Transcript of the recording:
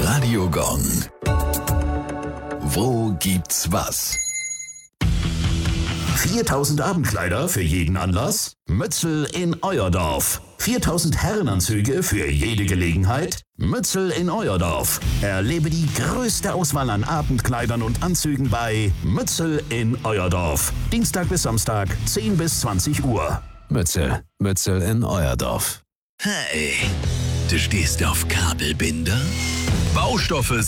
Radio Gong. Wo gibt's was? 4000 Abendkleider für jeden Anlass? Mützel in euer Dorf. 4000 Herrenanzüge für jede Gelegenheit? Mützel in euer Dorf. Erlebe die größte Auswahl an Abendkleidern und Anzügen bei Mützel in euer Dorf. Dienstag bis Samstag, 10 bis 20 Uhr. Mützel in euer Dorf. Hey, du stehst auf Kabelbinder? Baustoffe